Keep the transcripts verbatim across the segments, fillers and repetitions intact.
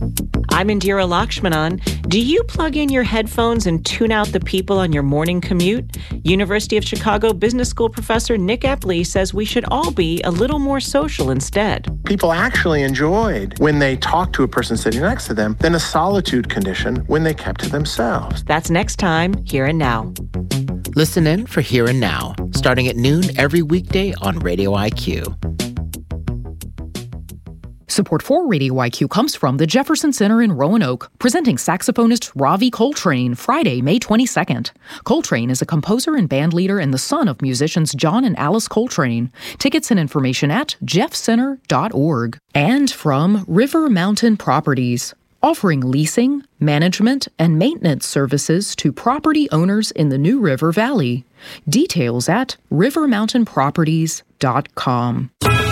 I'm Indira Lakshmanan. Do you plug in your headphones and tune out the people on your morning commute? University of Chicago Business School professor Nick Epley says we should all be a little more social instead. People actually enjoyed when they talked to a person sitting next to them than a solitude condition when they kept to themselves. That's next time, Here and Now. Listen in for Here and Now, starting at noon every weekday on Radio I Q. Support for Radio I Q comes from the Jefferson Center in Roanoke, presenting saxophonist Ravi Coltrane Friday, May twenty-second. Coltrane is a composer and bandleader and the son of musicians John and Alice Coltrane. Tickets and information at jeff center dot org. And from River Mountain Properties, offering leasing, management, and maintenance services to property owners in the New River Valley. Details at river mountain properties dot com.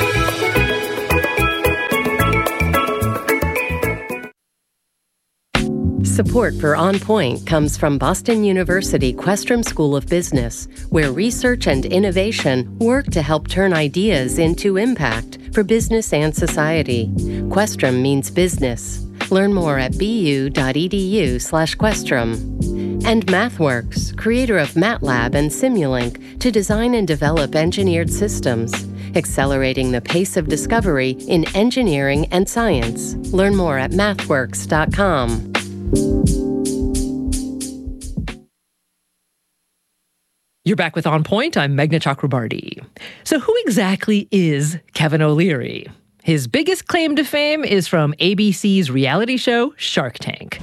Support for On Point comes from Boston University Questrom School of Business, where research and innovation work to help turn ideas into impact for business and society. Questrom means business. Learn more at bu.edu slash Questrom. And MathWorks, creator of MATLAB and Simulink, to design and develop engineered systems, accelerating the pace of discovery in engineering and science. Learn more at mathworks dot com. You're back with On Point. I'm Meghna Chakrabarti. So who exactly is Kevin O'Leary? His biggest claim to fame is from A B C's reality show, Shark Tank.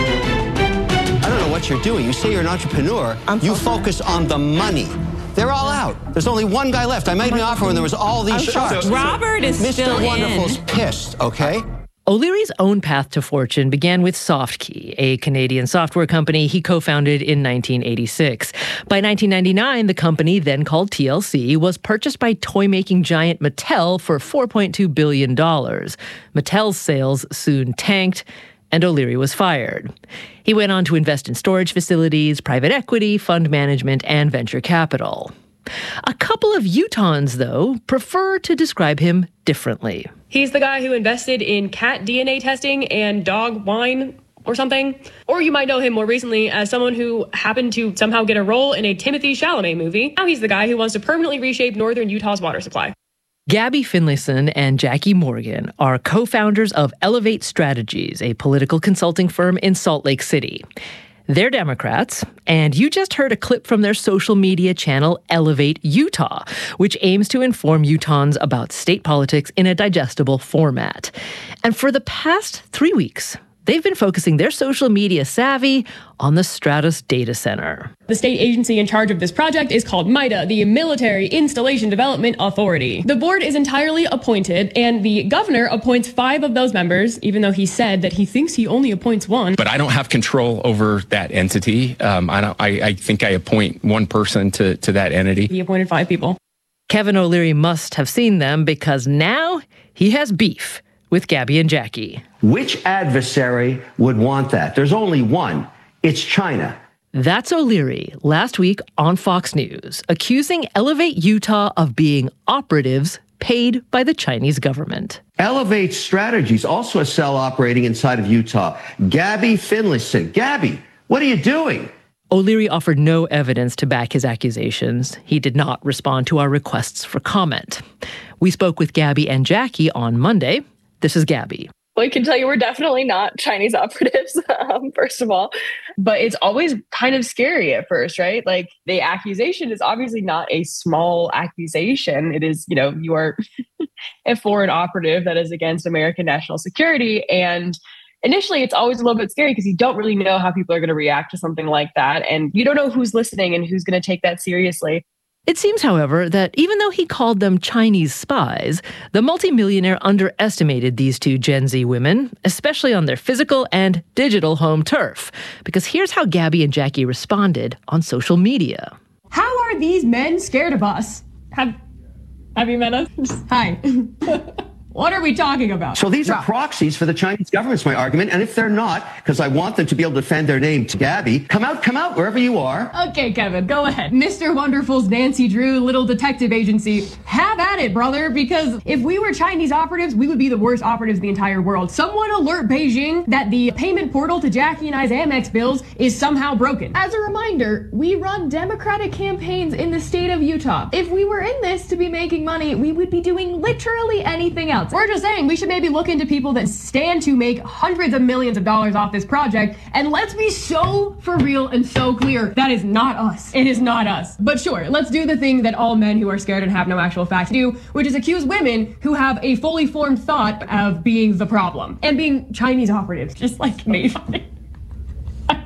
I don't know what you're doing. You say you're an entrepreneur. I'm you focus on the money. They're all out. There's only one guy left. I made an offer when there was all these sharks. Robert is Mister still Wonderful's in. pissed, okay? O'Leary's own path to fortune began with SoftKey, a Canadian software company he co-founded in nineteen eighty-six. By nineteen ninety-nine, the company, then called T L C, was purchased by toy-making giant Mattel for four point two billion dollars. Mattel's sales soon tanked, and O'Leary was fired. He went on to invest in storage facilities, private equity, fund management, and venture capital. A couple of Utahns, though, prefer to describe him differently. He's the guy who invested in cat D N A testing and dog wine or something. Or you might know him more recently as someone who happened to somehow get a role in a Timothy Chalamet movie. Now he's the guy who wants to permanently reshape northern Utah's water supply. Gabby Finlayson and Jackie Morgan are co-founders of Elevate Strategies, a political consulting firm in Salt Lake City. They're Democrats, and you just heard a clip from their social media channel, Elevate Utah, which aims to inform Utahns about state politics in a digestible format. And for the past three weeks, they've been focusing their social media savvy on the Stratus Data Center. The state agency in charge of this project is called MIDA, the Military Installation Development Authority. The board is entirely appointed, and the governor appoints five of those members, even though he said that he thinks he only appoints one. But I don't have control over that entity. Um, I, don't, I, I think I appoint one person to, to that entity. He appointed five people. Kevin O'Leary must have seen them because now he has beef with Gabby and Jackie. Which adversary would want that? There's only one. It's China. That's O'Leary last week on Fox News, accusing Elevate Utah of being operatives paid by the Chinese government. Elevate Strategies, also a cell operating inside of Utah. Gabby Finlayson. Gabby, what are you doing? O'Leary offered no evidence to back his accusations. He did not respond to our requests for comment. We spoke with Gabby and Jackie on Monday. This is Gabby. Well, I can tell you we're definitely not Chinese operatives, um, first of all. But it's always kind of scary at first, right? Like, the accusation is obviously not a small accusation. It is, you know, you are a foreign operative that is against American national security. And initially, it's always a little bit scary because you don't really know how people are going to react to something like that. And you don't know who's listening and who's going to take that seriously. It seems, however, that even though he called them Chinese spies, the multimillionaire underestimated these two Gen Z women, especially on their physical and digital home turf. Because here's how Gabby and Jackie responded on social media. How are these men scared of us? Have, have you met us? Hi. What are we talking about? So these are proxies for the Chinese government's my argument. And if they're not, because I want them to be able to defend their name to Gabby, come out, come out, wherever you are. Okay, Kevin, go ahead. Mister Wonderful's Nancy Drew little detective agency, have at it, brother, because if we were Chinese operatives, we would be the worst operatives in the entire world. Someone alert Beijing that the payment portal to Jackie and I's Amex bills is somehow broken. As a reminder, we run Democratic campaigns in the state of Utah. If we were in this to be making money, we would be doing literally anything else. We're just saying we should maybe look into people that stand to make hundreds of millions of dollars off this project. And let's be so for real and so clear, that is not us. It is not us. But sure, let's do the thing that all men who are scared and have no actual facts do, which is accuse women who have a fully formed thought of being the problem and being Chinese operatives, just like me. I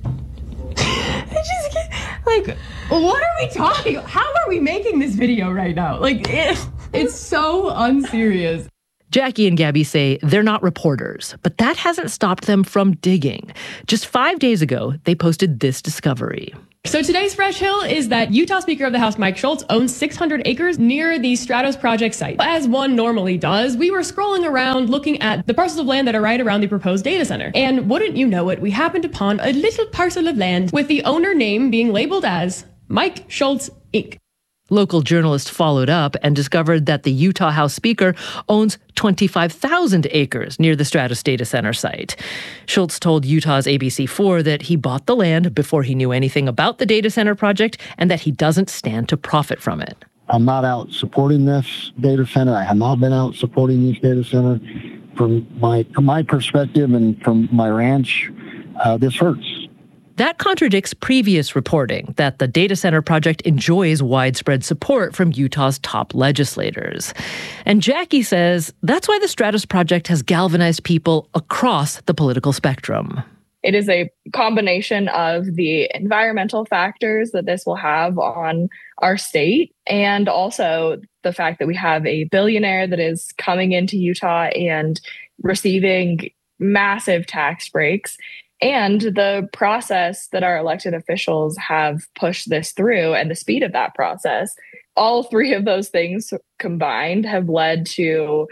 just can't, like, what are we talking? How are we making this video right now? Like, it, it's so unserious. Jackie and Gabby say they're not reporters, but that hasn't stopped them from digging. Just five days ago, they posted this discovery. So today's Fresh Hill is that Utah Speaker of the House Mike Schultz owns six hundred acres near the Stratos project site. As one normally does, we were scrolling around looking at the parcels of land that are right around the proposed data center. And wouldn't you know it, we happened upon a little parcel of land with the owner name being labeled as Mike Schultz, Incorporated. Local journalists followed up and discovered that the Utah House Speaker owns twenty-five thousand acres near the Stratos data center site. Schultz told Utah's A B C four that he bought the land before he knew anything about the data center project and that he doesn't stand to profit from it. I'm not out supporting this data center. I have not been out supporting this data center. From my, from my perspective and from my ranch, uh, this hurts. That contradicts previous reporting that the data center project enjoys widespread support from Utah's top legislators. And Jackie says that's why the Stratos project has galvanized people across the political spectrum. It is a combination of the environmental factors that this will have on our state, and also the fact that we have a billionaire that is coming into Utah and receiving massive tax breaks, and the process that our elected officials have pushed this through and the speed of that process. All three of those things combined have led to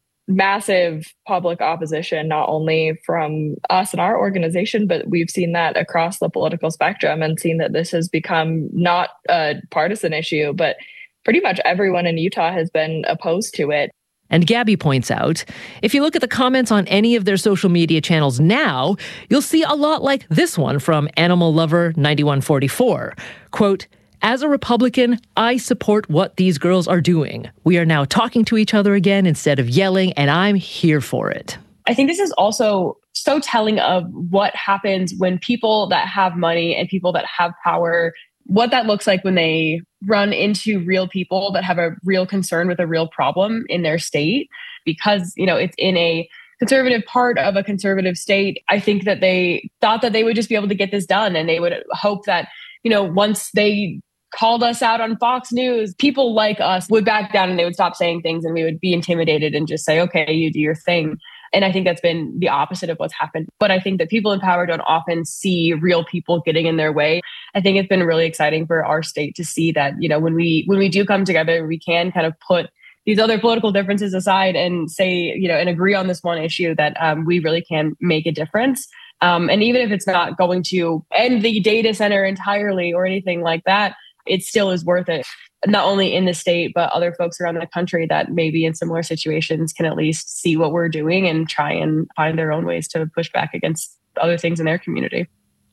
massive public opposition, not only from us and our organization, but we've seen that across the political spectrum and seen that this has become not a partisan issue, but pretty much everyone in Utah has been opposed to it. And Gabby points out, if you look at the comments on any of their social media channels now, you'll see a lot like this one from Animal Lover ninety-one forty-four. Quote, "As a Republican, I support what these girls are doing. We are now talking to each other again instead of yelling, and I'm here for it." I think this is also so telling of what happens when people that have money and people that have power, what that looks like when they run into real people that have a real concern with a real problem in their state, because, you know, it's in a conservative part of a conservative state. I think that they thought that they would just be able to get this done, and they would hope that, you know, once they called us out on Fox News, people like us would back down and they would stop saying things and we would be intimidated and just say, okay, you do your thing. And I think that's been the opposite of what's happened. But I think that people in power don't often see real people getting in their way. I think it's been really exciting for our state to see that, you know, when we when we do come together, we can kind of put these other political differences aside and say, you know, and agree on this one issue that um, we really can make a difference. Um, and even if it's not going to end the data center entirely or anything like that, it still is worth it, not only in the state, but other folks around the country that maybe in similar situations can at least see what we're doing and try and find their own ways to push back against other things in their community.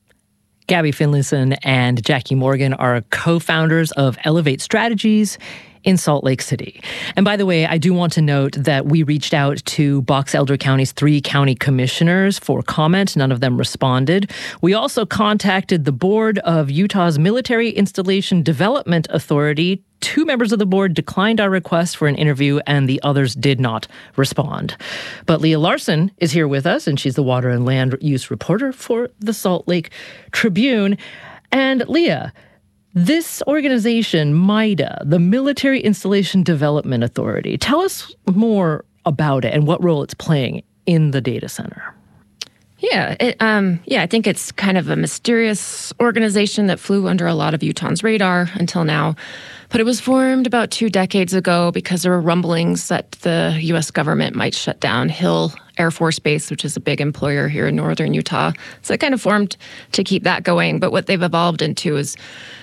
Gabby Finlayson and Jackie Morgan are co-founders of Elevate Strategies in Salt Lake City. And by the way, I do want to note that we reached out to Box Elder County's three county commissioners for comment. None of them responded. We also contacted the board of Utah's Military Installation Development Authority. Two members of the board declined our request for an interview, and the others did not respond. But Leah Larson is here with us, and she's the water and land use reporter for the Salt Lake Tribune. And Leah, this organization, MIDA, the Military Installation Development Authority, tell us more about it and what role it's playing in the data center. Yeah, it, um, yeah, I think it's kind of a mysterious organization that flew under a lot of Utahns' radar until now. But it was formed about two decades ago because there were rumblings that the U S government might shut down Hill Air Force Base, which is a big employer here in northern Utah. So it kind of formed to keep that going. But what they've evolved into is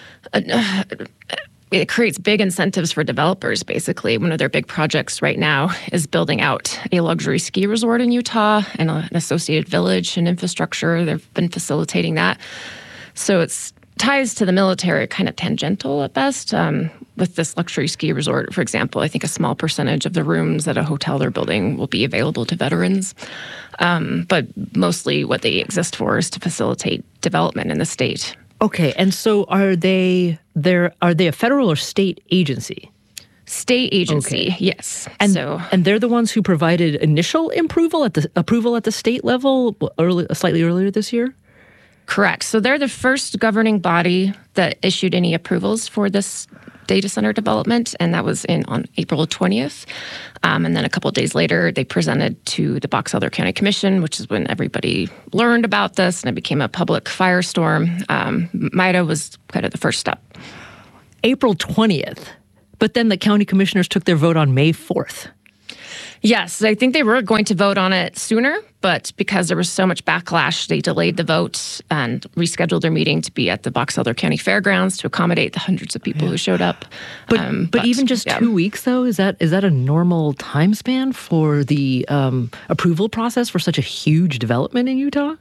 uh, it creates big incentives for developers, basically. One of their big projects right now is building out a luxury ski resort in Utah and an associated village and infrastructure. They've been facilitating that. So it's ties to the military, kind of tangential at best. Um, with this luxury ski resort, for example, I think a small percentage of the rooms at a hotel they're building will be available to veterans. Um, but mostly what they exist for is to facilitate development in the state. Okay, and so are they there? Are they a federal or state agency? State agency, okay. Yes. And so, and they're the ones who provided initial approval at the approval at the state level, early, slightly earlier this year. Correct. So they're the first governing body that issued any approvals for this data center development, and that was in on April twentieth. Um, and then a couple of days later, they presented to the Box Elder County Commission, which is when everybody learned about this, and it became a public firestorm. Um, MIDA was kind of the first step. April twentieth, but then the county commissioners took their vote on May fourth. Yes, I think they were going to vote on it sooner, but because there was so much backlash, they delayed the vote and rescheduled their meeting to be at the Box Elder County Fairgrounds to accommodate the hundreds of people yeah. who showed up. But, um, but but even just yeah. two weeks, though, is that is that a normal time span for the um, approval process for such a huge development in Utah?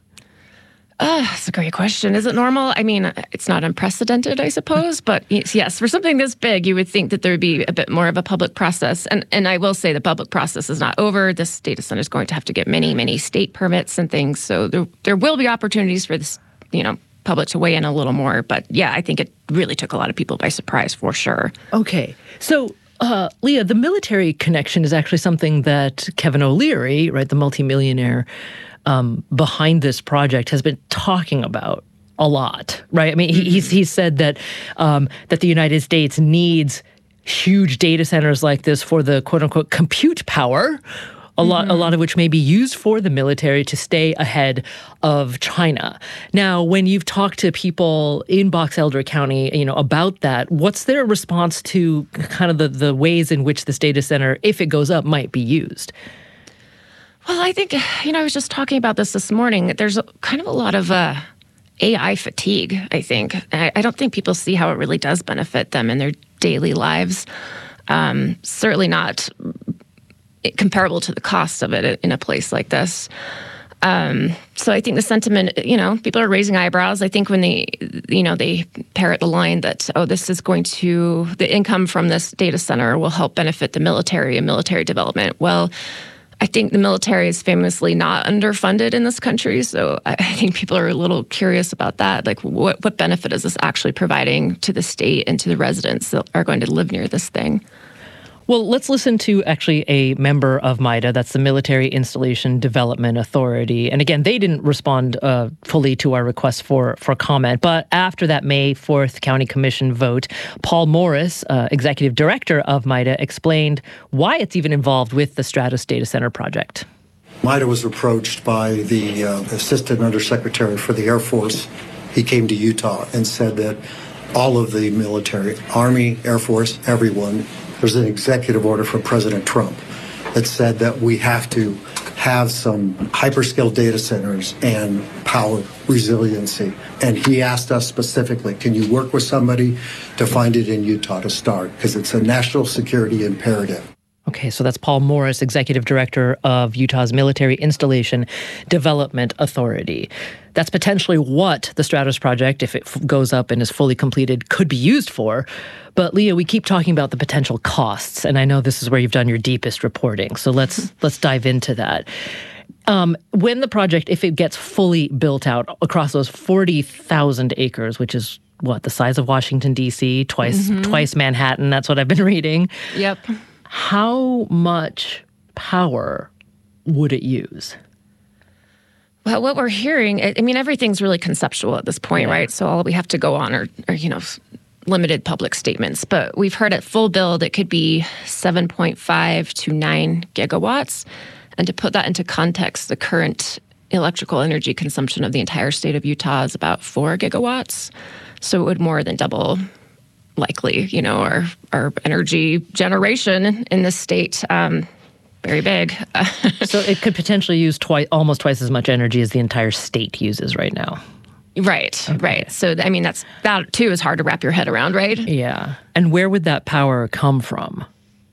Uh, that's a great question. Is it normal? I mean, it's not unprecedented, I suppose. But yes, for something this big, you would think that there would be a bit more of a public process. And and I will say the public process is not over. This data center is going to have to get many, many state permits and things. So there there will be opportunities for this, you know, public to weigh in a little more. But yeah, I think it really took a lot of people by surprise for sure. Okay. So Uh, Leah, the military connection is actually something that Kevin O'Leary, right, the multimillionaire um, behind this project, has been talking about a lot, right? I mean, he, he's he's said that um, that the United States needs huge data centers like this for the quote unquote compute power. A mm-hmm. lot, a lot of which may be used for the military to stay ahead of China. Now, when you've talked to people in Box Elder County, you know, about that, what's their response to kind of the, the ways in which this data center, if it goes up, might be used? Well, I think, you know, I was just talking about this this morning. There's a, kind of a lot of uh, A I fatigue, I think. I, I don't think people see how it really does benefit them in their daily lives. Um, certainly not comparable to the cost of it in a place like this. Um, so I think the sentiment, you know, people are raising eyebrows. I think when they, you know, they parrot the line that, oh, this is going to, the income from this data center will help benefit the military and military development. Well, I think the military is famously not underfunded in this country. So I think people are a little curious about that. Like, what, what benefit is this actually providing to the state and to the residents that are going to live near this thing? Well, let's listen to actually a member of MIDA, that's the Military Installation Development Authority. And again, they didn't respond uh, fully to our request for, for comment. But after that May fourth County Commission vote, Paul Morris, uh, Executive Director of MIDA, explained why it's even involved with the Stratus Data Center project. MIDA was approached by the uh, Assistant Undersecretary for the Air Force. He came to Utah and said that all of the military, Army, Air Force, everyone, there's an executive order from President Trump that said that we have to have some hyperscale data centers and power resiliency. And he asked us specifically, can you work with somebody to find it in Utah to start? Because it's a national security imperative. Okay, so that's Paul Morris, Executive Director of Utah's Military Installation Development Authority. That's potentially what the Stratus project, if it f- goes up and is fully completed, could be used for. But Leah, we keep talking about the potential costs, and I know this is where you've done your deepest reporting. So let's let's dive into that. Um, when the project, if it gets fully built out across those forty thousand acres, which is what, the size of Washington, D C, twice mm-hmm. twice Manhattan, that's what I've been reading. Yep. How much power would it use? Well, what we're hearing, I mean, everything's really conceptual at this point, yeah. right? So all we have to go on are, are, you know, limited public statements. But we've heard at full build, it could be seven point five to nine gigawatts. And to put that into context, the current electrical energy consumption of the entire state of Utah is about four gigawatts. So it would more than double, likely, you know, our, our energy generation in this state. Um, very big. So it could potentially use twice, almost twice as much energy as the entire state uses right now. Right, okay. right. So, I mean, that's that too is hard to wrap your head around, right? Yeah. And where would that power come from?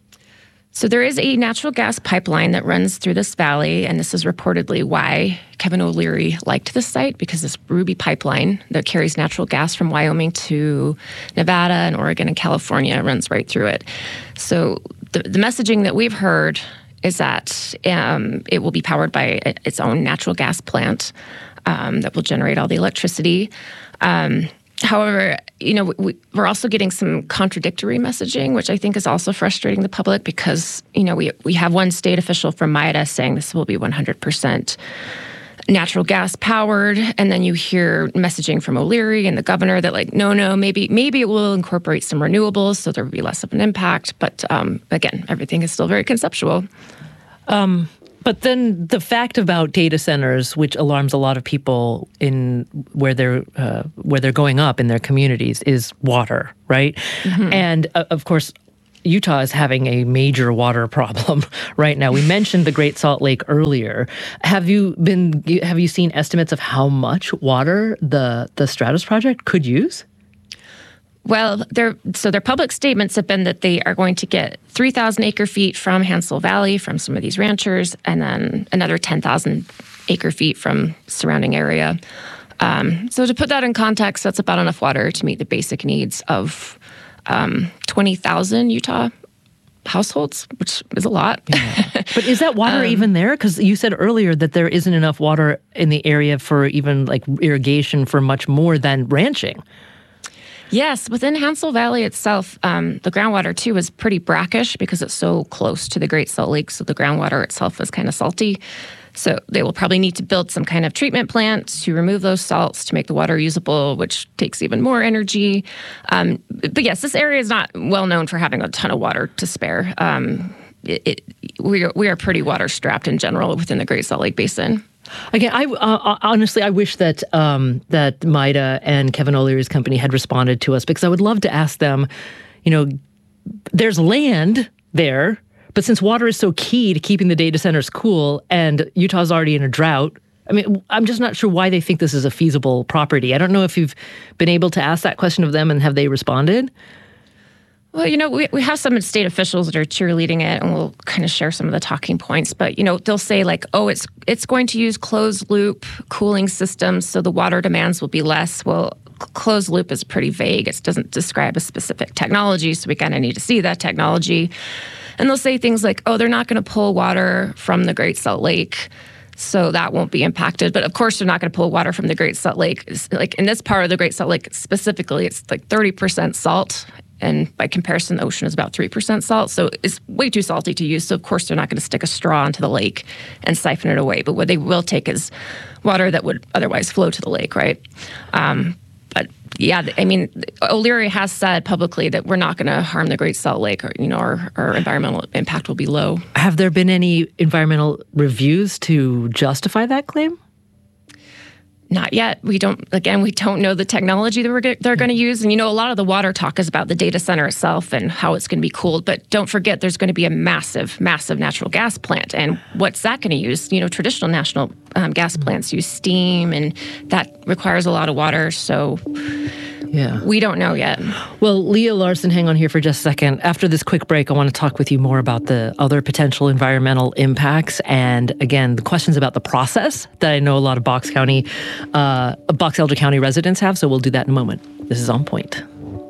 So there is a natural gas pipeline that runs through this valley, and this is reportedly why Kevin O'Leary liked this site, because this Ruby pipeline that carries natural gas from Wyoming to Nevada and Oregon and California runs right through it. So the, the messaging that we've heard is that um, it will be powered by its own natural gas plant um, that will generate all the electricity. Um, However, you know, we, we're also getting some contradictory messaging, which I think is also frustrating the public because, you know, we we have one state official from MIDA saying this will be one hundred percent natural gas powered, and then you hear messaging from O'Leary and the governor that like, no, no, maybe maybe it will incorporate some renewables, so there will be less of an impact. But um, again, everything is still very conceptual. Um. But then the fact about data centers, which alarms a lot of people in where they're uh, where they're going up in their communities, is water, right? Mm-hmm. And uh, of course, Utah is having a major water problem right now. We mentioned the Great Salt Lake earlier. Have you been? Have you seen estimates of how much water the the Stratos project could use? Well, their so their public statements have been that they are going to get three thousand acre feet from Hansel Valley from some of these ranchers, and then another ten thousand acre feet from surrounding area. Um, so to put that in context, that's about enough water to meet the basic needs of um, twenty thousand Utah households, which is a lot. Yeah. But is that water um, even there? Because you said earlier that there isn't enough water in the area for even like irrigation for much more than ranching. Yes, within Hansel Valley itself, um, the groundwater, too, is pretty brackish because it's so close to the Great Salt Lake, so the groundwater itself is kind of salty. So they will probably need to build some kind of treatment plant to remove those salts to make the water usable, which takes even more energy. Um, but yes, this area is not well known for having a ton of water to spare. Um, it, it, we are, we are pretty water-strapped in general within the Great Salt Lake Basin. Again, I uh, honestly, I wish that um, that MIDA and Kevin O'Leary's company had responded to us, because I would love to ask them, you know, there's land there, but since water is so key to keeping the data centers cool and Utah's already in a drought, I mean, I'm just not sure why they think this is a feasible property. I don't know if you've been able to ask that question of them, and have they responded? Well, you know, we, we have some state officials that are cheerleading it, and we'll kind of share some of the talking points. But, you know, they'll say like, oh, it's it's going to use closed loop cooling systems, so the water demands will be less. Well, c- closed loop is pretty vague. It doesn't describe a specific technology, so we kind of need to see that technology. And they'll say things like, oh, they're not going to pull water from the Great Salt Lake, so that won't be impacted. But of course, they're not going to pull water from the Great Salt Lake. It's like in this part of the Great Salt Lake specifically, it's like thirty percent salt. And by comparison, the ocean is about three percent salt. So it's way too salty to use. So, of course, they're not going to stick a straw into the lake and siphon it away. But what they will take is water that would otherwise flow to the lake, right? Um, but, yeah, I mean, O'Leary has said publicly that we're not going to harm the Great Salt Lake. Or, you know, our, our environmental impact will be low. Have there been any environmental reviews to justify that claim? Not yet. We don't, again, we don't know the technology that we're, they're going to use. And, you know, a lot of the water talk is about the data center itself and how it's going to be cooled. But don't forget, there's going to be a massive, massive natural gas plant. And what's that going to use? You know, traditional national um, gas plants use steam, and that requires a lot of water. So yeah, we don't know yet. Well, Leah Larson, hang on here for just a second. After this quick break, I want to talk with you more about the other potential environmental impacts. And again, the questions about the process that I know a lot of Box County, uh, Box Elder County residents have. So we'll do that in a moment. This is On Point.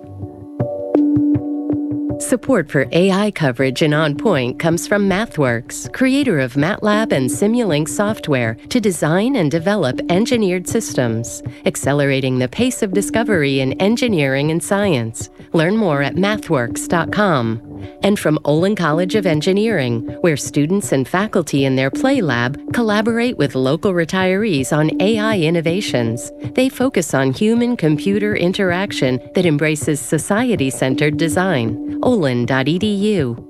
Support for A I coverage in On Point comes from MathWorks, creator of MATLAB and Simulink software to design and develop engineered systems, accelerating the pace of discovery in engineering and science. Learn more at mathworks dot com. And from Olin College of Engineering, where students and faculty in their Play Lab collaborate with local retirees on A I innovations. They focus on human-computer interaction that embraces society-centered design. olin dot e d u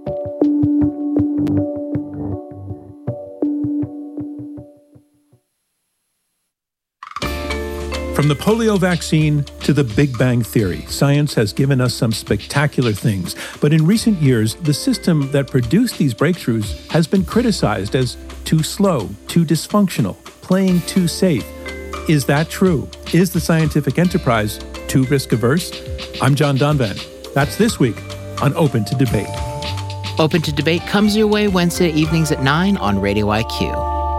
From the polio vaccine to the Big Bang Theory, science has given us some spectacular things. But in recent years, the system that produced these breakthroughs has been criticized as too slow, too dysfunctional, playing too safe. Is that true? Is the scientific enterprise too risk-averse? I'm John Donvan. That's this week on Open to Debate. Open to Debate comes your way Wednesday evenings at nine on Radio I Q.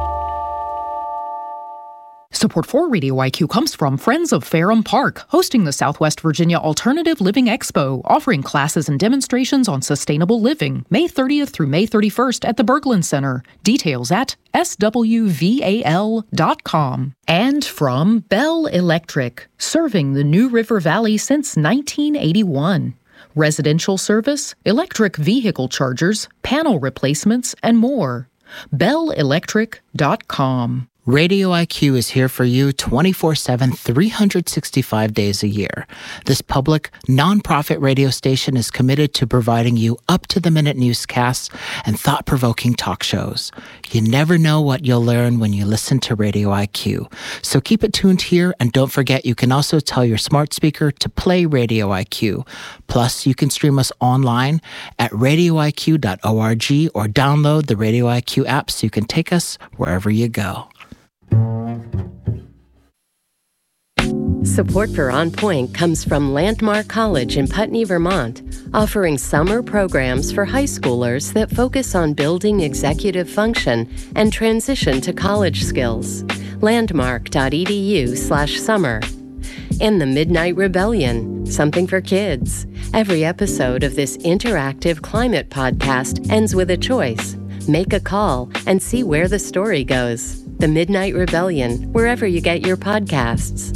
Support for Radio I Q comes from Friends of Ferrum Park, hosting the Southwest Virginia Alternative Living Expo, offering classes and demonstrations on sustainable living, May thirtieth through May thirty-first at the Berglund Center. Details at S W V A L dot com. And from Bell Electric, serving the New River Valley since nineteen eighty-one. Residential service, electric vehicle chargers, panel replacements, and more. Bell Electric dot com. Radio I Q is here for you twenty-four seven, three hundred sixty-five days a year. This public, nonprofit radio station is committed to providing you up-to-the-minute newscasts and thought-provoking talk shows. You never know what you'll learn when you listen to Radio I Q. So keep it tuned here, and don't forget you can also tell your smart speaker to play Radio I Q. Plus, you can stream us online at radio I Q dot org or download the Radio I Q app so you can take us wherever you go. Support for On Point comes from Landmark College in Putney, Vermont, offering summer programs for high schoolers that focus on building executive function and transition to college skills. landmark dot e d u slash summer. And The Midnight Rebellion, something for kids. Every episode of this interactive climate podcast ends with a choice. Make a call and see where the story goes. The Midnight Rebellion, wherever you get your podcasts.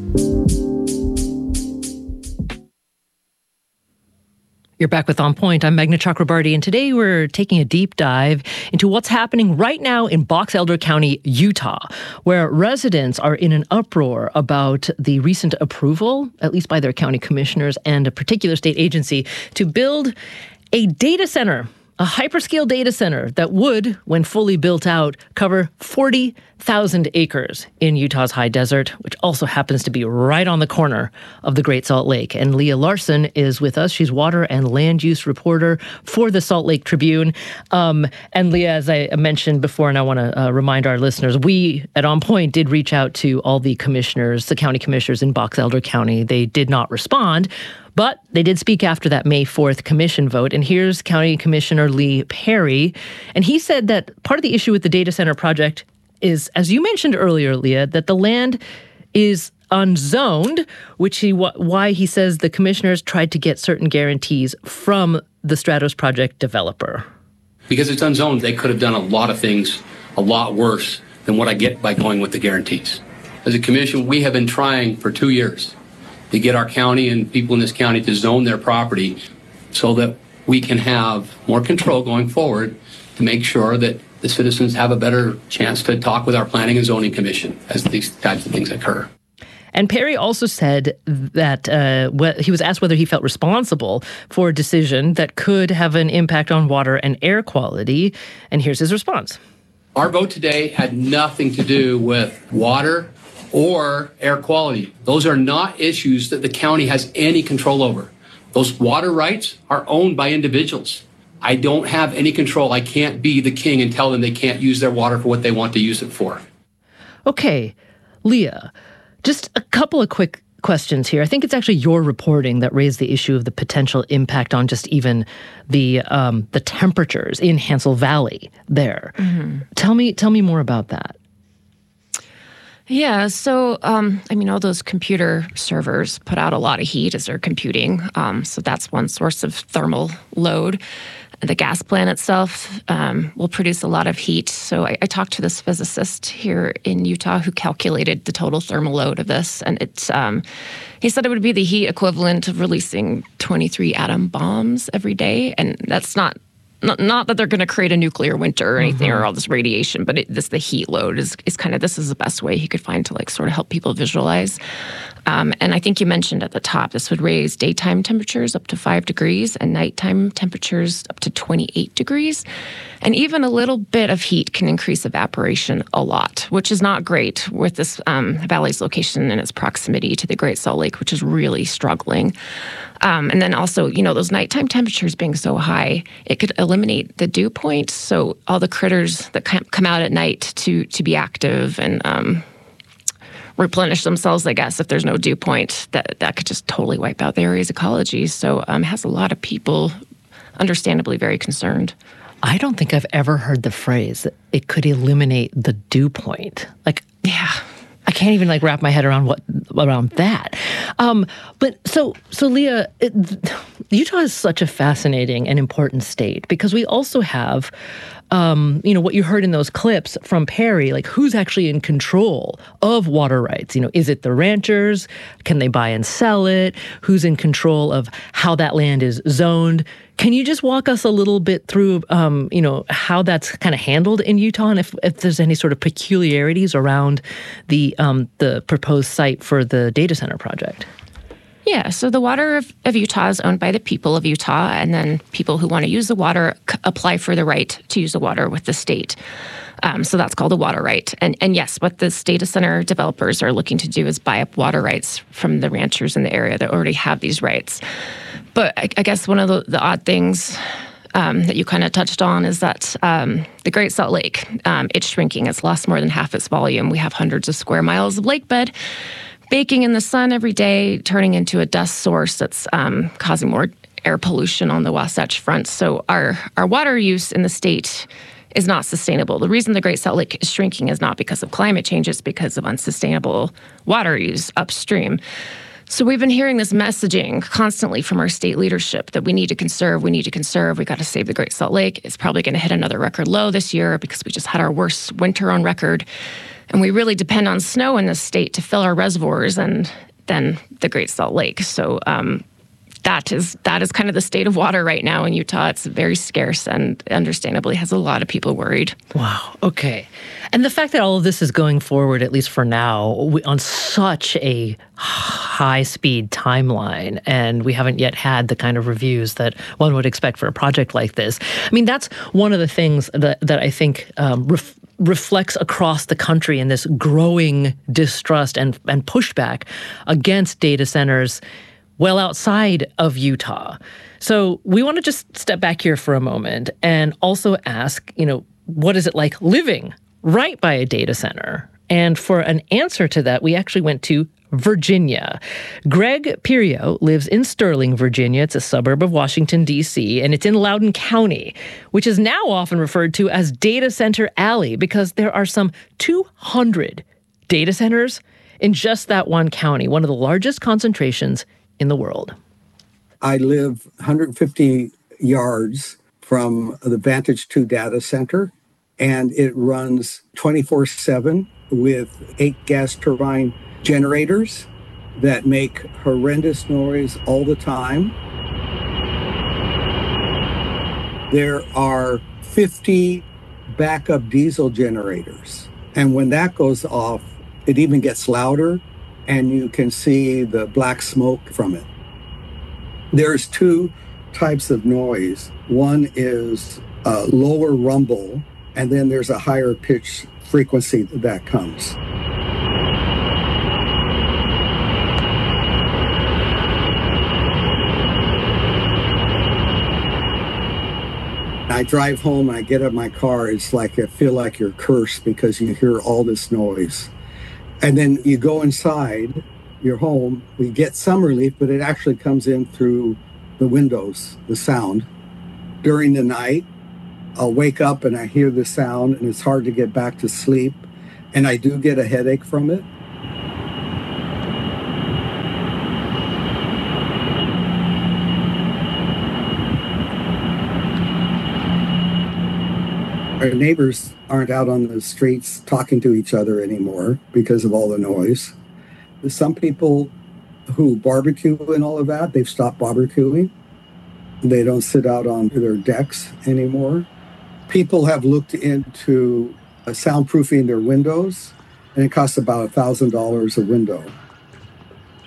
You're back with On Point. I'm Meghna Chakrabarty, and today we're taking a deep dive into what's happening right now in Box Elder County, Utah, where residents are in an uproar about the recent approval, at least by their county commissioners and a particular state agency, to build a data center, a hyperscale data center that would, when fully built out, cover forty thousand acres in Utah's high desert, which also happens to be right on the corner of the Great Salt Lake. And Leah Larson is with us. She's water and land use reporter for the Salt Lake Tribune. Um, and Leah, as I mentioned before, and I want to uh, remind our listeners, we at On Point did reach out to all the commissioners, the county commissioners in Box Elder County. They did not respond. But they did speak after that May fourth commission vote. And here's County Commissioner Lee Perry. And he said that part of the issue with the data center project is, as you mentioned earlier, Leah, that the land is unzoned, which he why he says the commissioners tried to get certain guarantees from the Stratos project developer. Because it's unzoned, they could have done a lot of things a lot worse than what I get by going with the guarantees. As a commission, we have been trying for two years to get our county and people in this county to zone their property so that we can have more control going forward to make sure that the citizens have a better chance to talk with our Planning and Zoning Commission as these types of things occur. And Perry also said that uh, wh- he was asked whether he felt responsible for a decision that could have an impact on water and air quality. And here's his response. Our vote today had nothing to do with water or air quality. Those are not issues that the county has any control over. Those water rights are owned by individuals. I don't have any control. I can't be the king and tell them they can't use their water for what they want to use it for. Okay, Leah, just a couple of quick questions here. I think it's actually your reporting that raised the issue of the potential impact on just even the um, the temperatures in Hansel Valley there. Mm-hmm. Tell me, tell me more about that. Yeah, so, um, I mean, all those computer servers put out a lot of heat as they're computing. Um, so that's one source of thermal load. The gas plant itself um, will produce a lot of heat. So I, I talked to this physicist here in Utah who calculated the total thermal load of this. And it's, um, he said it would be the heat equivalent of releasing twenty-three atom bombs every day. And that's not Not, not that they're going to create a nuclear winter or anything mm-hmm. or all this radiation, but it, this the heat load is is kind of, this is the best way he could find to like sort of help people visualize. Um, and I think you mentioned at the top, this would raise daytime temperatures up to five degrees and nighttime temperatures up to twenty-eight degrees. And even a little bit of heat can increase evaporation a lot, which is not great with this um, valley's location and its proximity to the Great Salt Lake, which is really struggling. Um, and then also, you know, those nighttime temperatures being so high, it could eliminate the dew point. So all the critters that come out at night to to be active and um, replenish themselves, I guess, if there's no dew point, that, that could just totally wipe out the area's ecology. So um, it has a lot of people understandably very concerned. I don't think I've ever heard the phrase that it could eliminate the dew point. Like, yeah, I can't even like wrap my head around what around that. Um, but so, so Leah, it, Utah is such a fascinating and important state because we also have, um, you know, what you heard in those clips from Perry, like who's actually in control of water rights? You know, is it the ranchers? Can they buy and sell it? Who's in control of how that land is zoned? Can you just walk us a little bit through, um, you know, how that's kind of handled in Utah, and if, if there's any sort of peculiarities around the um, the proposed site for the data center project? Yeah, so the water of, of Utah is owned by the people of Utah, and then people who want to use the water c- apply for the right to use the water with the state. Um, so that's called a water right. And, and yes, what the data center developers are looking to do is buy up water rights from the ranchers in the area that already have these rights. But I, I guess one of the, the odd things um, that you kind of touched on is that um, the Great Salt Lake, um, it's shrinking. It's lost more than half its volume. We have hundreds of square miles of lake bed baking in the sun every day, turning into a dust source that's um, causing more air pollution on the Wasatch Front. So our, our water use in the state is not sustainable. The reason the Great Salt Lake is shrinking is not because of climate change, it's because of unsustainable water use upstream. So we've been hearing this messaging constantly from our state leadership that we need to conserve, we need to conserve, we got to save the Great Salt Lake. It's probably going to hit another record low this year because we just had our worst winter on record. And we really depend on snow in this state to fill our reservoirs and then the Great Salt Lake. So um, that is that is kind of the state of water right now in Utah. It's very scarce and understandably has a lot of people worried. Wow. Okay. And the fact that all of this is going forward, at least for now, on such a high-speed timeline, and we haven't yet had the kind of reviews that one would expect for a project like this. I mean, that's one of the things that, that I think um, ref- reflects across the country in this growing distrust and, and pushback against data centers well outside of Utah. So we want to just step back here for a moment and also ask, you know, what is it like living right by a data center? And for an answer to that, we actually went to Virginia. Greg Pirio lives in Sterling, Virginia. It's a suburb of Washington, D C, and it's in Loudoun County, which is now often referred to as Data Center Alley because there are some two hundred data centers in just that one county, one of the largest concentrations in the world. I live one hundred fifty yards from the Vantage two data center, and it runs twenty-four seven with eight gas turbine generators that make horrendous noise all the time. There are fifty backup diesel generators, and when that goes off, it even gets louder, and you can see the black smoke from it. There's two types of noise. One is a lower rumble, and then there's a higher pitch frequency that comes. I drive home and I get out of my car, it's like I feel like you're cursed because you hear all this noise. And then you go inside your home, we get some relief, but it actually comes in through the windows, the sound. During the night, I'll wake up and I hear the sound and it's hard to get back to sleep. And I do get a headache from it. Our neighbors aren't out on the streets talking to each other anymore because of all the noise. Some people who barbecue and all of that, they've stopped barbecuing. They don't sit out on their decks anymore. People have looked into soundproofing their windows, and it costs about one thousand dollars a window.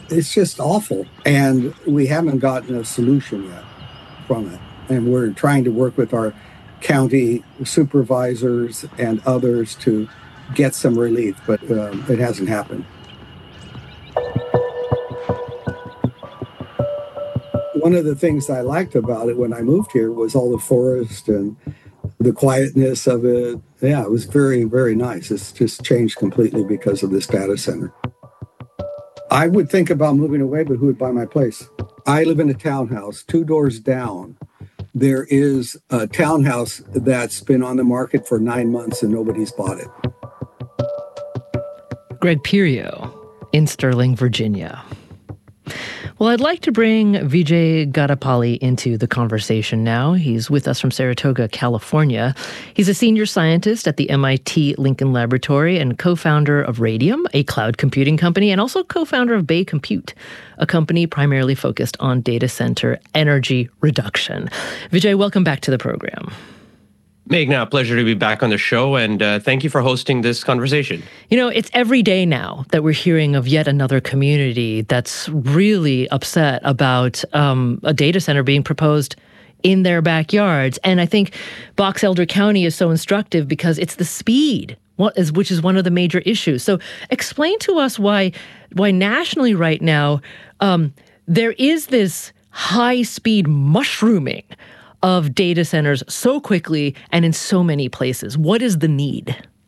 it's just awful. And we haven't gotten a solution yet from it. And we're trying to work with our county supervisors and others to get some relief, but um, it hasn't happened. One of the things I liked about it when I moved here was all the forest and the quietness of it. Yeah, it was very, very nice. It's just changed completely because of this data center. I would think about moving away, but who would buy my place? I live in a townhouse. Two doors down, there is a townhouse that's been on the market for nine months and nobody's bought it. Greg Pirio in Sterling, Virginia. Well, I'd like to bring Vijay Gadapalli into the conversation now. He's with us from Saratoga, California. He's a senior scientist at the M I T Lincoln Laboratory and co-founder of Radium, a cloud computing company, and also co-founder of Bay Compute, a company primarily focused on data center energy reduction. Vijay, welcome back to the program. Meghna, pleasure to be back on the show, and uh, thank you for hosting this conversation. You know, it's every day now that we're hearing of yet another community that's really upset about um, a data center being proposed in their backyards. And I think Box Elder County is so instructive because it's the speed, which is one of the major issues. So explain to us why, why nationally right now um, there is this high-speed mushrooming of data centers so quickly and in so many places. What is the need?